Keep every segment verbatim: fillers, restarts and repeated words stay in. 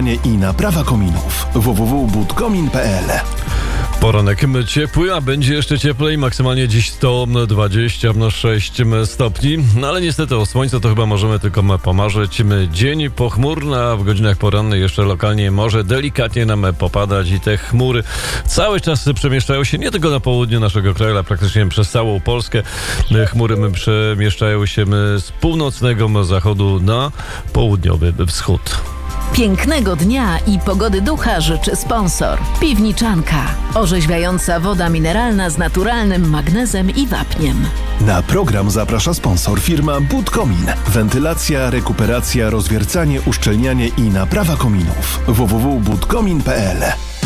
uszczelnianie i naprawa kominów. w w w kropka budkomin kropka p l. Poranek ciepły, a będzie jeszcze cieplej, maksymalnie dziś sto dwadzieścia sześć stopni, no ale niestety o słońce to chyba możemy tylko pomarzyć. Dzień pochmurny, a w godzinach porannych jeszcze lokalnie może delikatnie nam popadać i te chmury cały czas przemieszczają się nie tylko na południu naszego kraju, ale praktycznie przez całą Polskę. Chmury przemieszczają się z północnego zachodu na południowy wschód. Pięknego dnia i pogody ducha życzy sponsor. Piwniczanka. Orzeźwiająca woda mineralna z naturalnym magnezem i wapniem. Na program zaprasza sponsor firma Budkomin. Wentylacja, rekuperacja, rozwiercanie, uszczelnianie i naprawa kominów. w w w kropka budkomin kropka p l.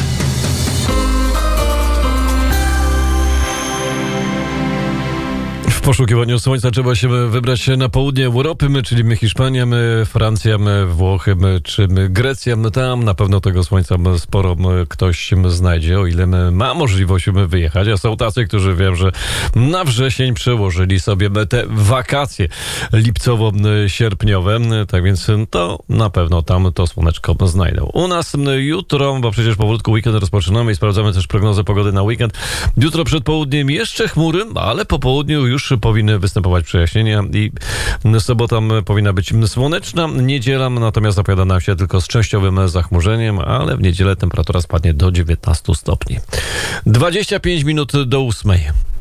W poszukiwaniu słońca trzeba się wybrać na południe Europy, my, czyli my Hiszpania, my Francja, my Włochy, my, czy my Grecja. My tam na pewno tego słońca sporo ktoś znajdzie, o ile ma możliwość wyjechać. A są tacy, którzy wiem, że na wrzesień przełożyli sobie te wakacje lipcowo-sierpniowe. Tak więc to na pewno tam to słoneczko znajdą. U nas jutro, bo przecież powolutku weekend rozpoczynamy i sprawdzamy też prognozę pogody na weekend. Jutro przed południem jeszcze chmury, ale po południu już powinny występować przejaśnienia i sobota powinna być słoneczna. Niedziela natomiast zapowiada nam się tylko z częściowym zachmurzeniem, ale w niedzielę temperatura spadnie do dziewiętnastu stopni. dwadzieścia pięć minut do ósmej.